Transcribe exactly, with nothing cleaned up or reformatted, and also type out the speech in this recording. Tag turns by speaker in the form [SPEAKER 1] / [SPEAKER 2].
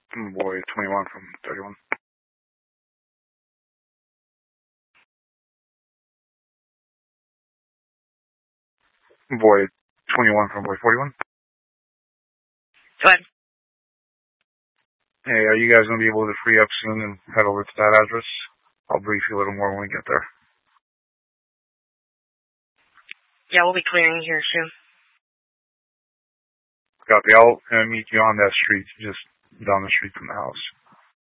[SPEAKER 1] Boy twenty-one from thirty-one. Boy twenty-one from boy forty-one.
[SPEAKER 2] Go ahead.
[SPEAKER 1] Hey, are you guys going to be able to free up soon and head over to that address? I'll brief you a little more when we get there.
[SPEAKER 2] Yeah, we'll be clearing here soon.
[SPEAKER 1] Copy. I'll uh, meet you on that street, just down the street from the house.